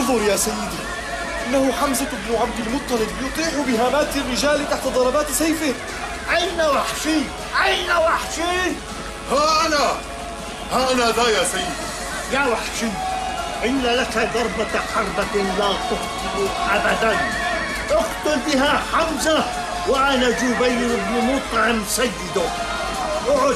انظر يا سيدي، إنه حمزة بن عبد المطلب يطيح بهامات الرجال تحت ضربات سيفه. أين وحشي؟ أين وحشي؟ ها أنا ذا يا سيدي. يا وحشي، إن لك ضربة حربة لا تخطئ أبدا. اقتل بها حمزة وأنا جبير بن مطعم سيده.